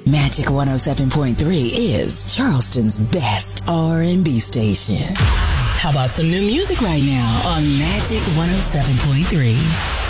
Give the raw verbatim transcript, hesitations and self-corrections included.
Magic one oh seven point three is Charleston's best R and B station. How about some new music right now on Magic one oh seven point three?